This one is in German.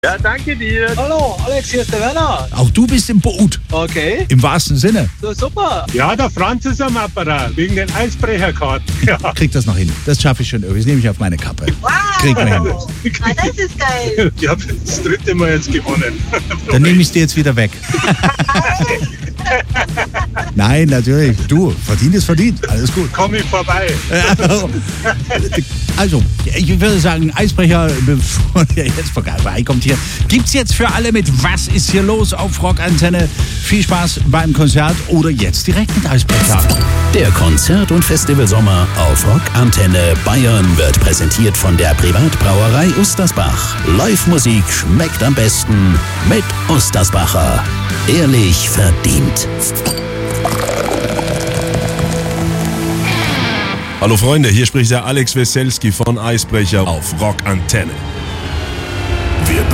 Ja, danke dir. Hallo, Alex, hier ist der Werner. Auch du bist im Boot. Okay, Im wahrsten Sinne. so, super. Ja, der Franz ist am Apparat, wegen den Eisbrecherkarten. Ja. Krieg das noch hin. Das schaffe ich schon irgendwie. Das nehme ich auf meine Kappe. Krieg mir hin. Das ist geil. Ich habe das 3. Mal jetzt gewonnen. Dann nehme ich es dir jetzt wieder weg. Nein, natürlich. Du, verdient ist verdient. Alles gut. Komm ich vorbei. Also, ich würde sagen, Eisbrecher, bevor der jetzt vorbeikommt hier, gibt's jetzt für alle mit Was ist hier los auf Rockantenne. Viel Spaß beim Konzert oder jetzt direkt mit Eisbrecher. Der Konzert- und Festivalsommer auf Rockantenne Bayern wird präsentiert von der Privatbrauerei Ustersbach. Live-Musik schmeckt am besten mit Ustersbacher. Ehrlich verdient. Hallo Freunde, hier spricht der Alex Weselski von Eisbrecher auf Rockantenne.